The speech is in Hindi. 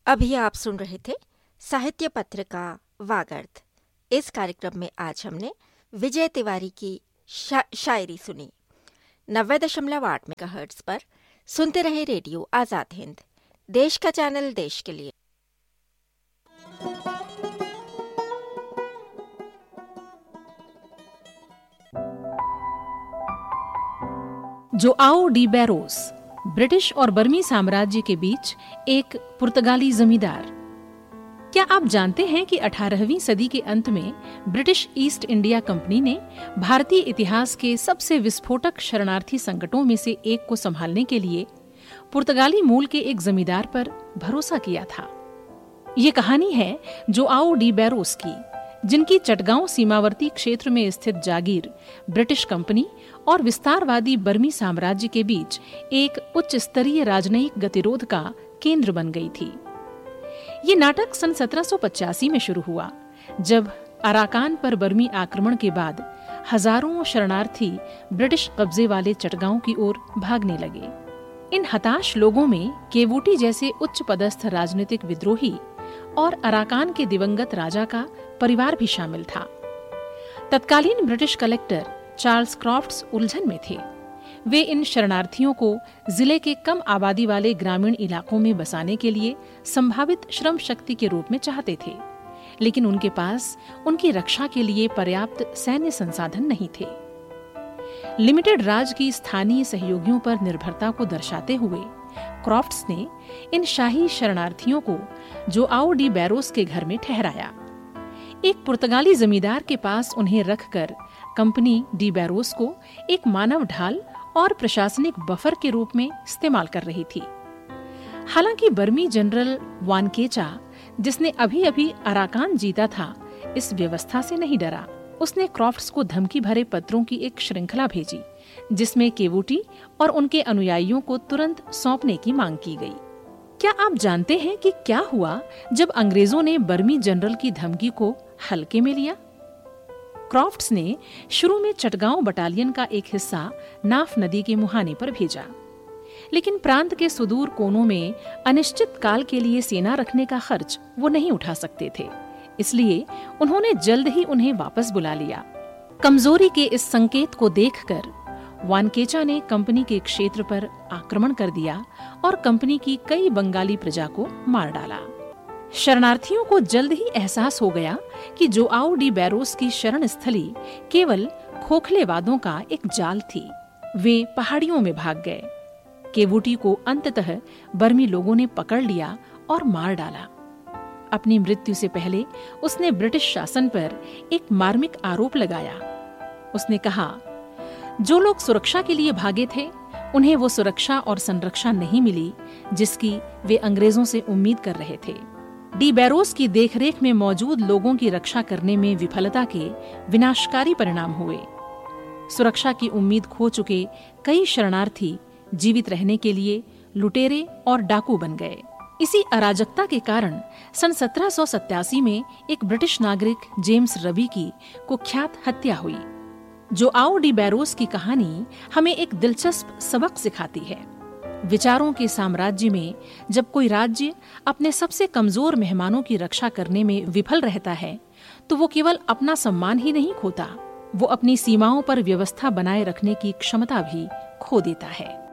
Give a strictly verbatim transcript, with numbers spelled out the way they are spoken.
अभी आप सुन रहे थे साहित्य पत्रिका वागर्थ। इस कार्यक्रम में आज हमने विजय तिवारी की शा, शायरी सुनी। नब्बे दशमलव आठ मेगाहर्ट्ज पर सुनते रहे रेडियो आजाद हिंद, देश का चैनल देश के लिए। जोआओ डी बैरोस ब्रिटिश और बर्मी साम्राज्य के बीच एक पुर्तगाली जमींदार। क्या आप जानते हैं कि अठारहवीं सदी के अंत में ब्रिटिश ईस्ट इंडिया कंपनी ने भारतीय इतिहास के सबसे विस्फोटक शरणार्थी संकटों में से एक को संभालने के लिए पुर्तगाली मूल के एक जमींदार पर भरोसा किया था। ये कहानी है जोआओ डी बैरोस की, जिनकी चटगांव सीमावर्ती क्षेत्र में स्थित जागीर ब्रिटिश कंपनी और विस्तारवादी बर्मी साम्राज्य के बीच एक उच्च स्तरीय राजनयिक गतिरोध का केंद्र बन गई थी। ये नाटक सन सत्रह सौ पचासी में शुरू हुआ, जब अराकान पर बर्मी आक्रमण के बाद हजारों शरणार्थी ब्रिटिश कब्जे वाले चटगांव की ओर भागने लगे। इन हताश लोगों में केवूटी जैसे उच्च पदस्थ राजनीतिक विद्रोही और अराकान के दिवंगत राजा का परिवार भी शामिल था। तत्कालीन ब्रिटिश कलेक्टर चार्ल्स क्रॉफ्ट्स उलझन में थे। वे इन शरणार्थियों को जिले के कम आबादी वाले ग्रामीण इलाकों में बसाने के लिए संभावित श्रम शक्ति के रूप में चाहते थे, लेकिन उनके पास उनकी रक्षा के लिए पर्याप्त सैन्य संसाधन नहीं थे। लिमिटेड राज की स्थानीय सहयोगियों पर निर्भरता को दर्शाते हुए क्रॉफ्ट्स ने इन शाही शरणार्थियों को जोआओ डी बैरोस के घर में ठहराया। एक पुर्तगाली जमींदार के पास उन्हें रखकर कंपनी डी बैरोस को एक मानव ढाल और प्रशासनिक बफर के रूप में इस्तेमाल कर रही थी। हालांकि बर्मी जनरल वानकेचा, जिसने अभी अभी अराकान जीता था, इस व्यवस्था से नहीं डरा। उसने क्रॉफ्ट्स को धमकी भरे पत्रों की एक श्रृंखला भेजी, जिसमें केवूटी और उनके अनुयायियों को तुरंत सौंपने की मांग की गई। क्या आप जानते हैं कि क्या हुआ जब अंग्रेजों ने बर्मी जनरल की धमकी को हल्के में लिया? क्रॉफ्ट्स ने शुरू में चटगांव बटालियन का एक हिस्सा नाफ नदी के मुहाने पर भेजा, लेकिन प्रांत के सुदूर कोनों में अनिश्चित काल के लिए सेना रखने का खर्च वो नहीं उठा सकते थे। इसलिए उन्होंने जल्द ही उन्हें वापस बुला लिया। कमजोरी के इस संकेत को देखकर वानकेचा ने कंपनी के क्षेत्र पर आक्रमण कर दिया और कंपनी की कई बंगाली प्रजा को मार डाला। शरणार्थियों को जल्द ही एहसास हो गया कि जोआओ डी बैरोस की शरण स्थली केवल खोखले वादों का एक जाल थी। वे पहाड़ियों में भाग गए। केवूटी को अंततः बर्मी लोगों ने पकड़ लिया और मार डाला। अपनी मृत्यु से पहले उसने ब्रिटिश शासन पर एक मार्मिक आरोप लगाया। उसने कहा, जो लोग सुरक्षा के लिए भागे थे, उन्हें वो सुरक्षा और संरक्षा नहीं मिली जिसकी वे अंग्रेजों से उम्मीद कर रहे थे। डी बैरोस की देखरेख में मौजूद लोगों की रक्षा करने में विफलता के विनाशकारी परिणाम हुए। सुरक्षा की उम्मीद खो चुके कई शरणार्थी जीवित रहने के लिए लुटेरे और डाकू बन गए। इसी अराजकता के कारण सन सत्रह सौ सत्तासी में एक ब्रिटिश नागरिक जेम्स रवि की कुख्यात हत्या हुई। जोआओ डी बैरोस की कहानी हमें एक दिलचस्प सबक सिखाती है। विचारों के साम्राज्य में जब कोई राज्य अपने सबसे कमजोर मेहमानों की रक्षा करने में विफल रहता है, तो वो केवल अपना सम्मान ही नहीं खोता, वो अपनी सीमाओं पर व्यवस्था बनाए रखने की क्षमता भी खो देता है।